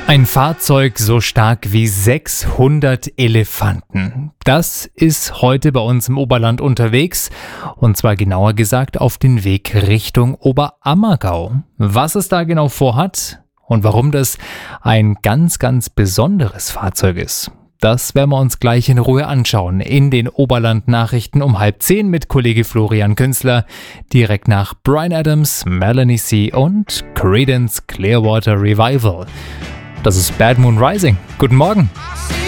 Ein Fahrzeug so stark wie 600 Elefanten. Das ist heute bei uns im Oberland unterwegs, und zwar genauer gesagt auf den Weg Richtung Oberammergau. Was es da genau vorhat und warum das ein ganz, ganz besonderes Fahrzeug ist, das werden wir uns gleich in Ruhe anschauen in den Oberland-Nachrichten um 9:30 mit Kollege Florian Künzler, direkt nach Bryan Adams, Melanie C. und Creedence Clearwater Revival. Das ist Bad Moon Rising. Guten Morgen.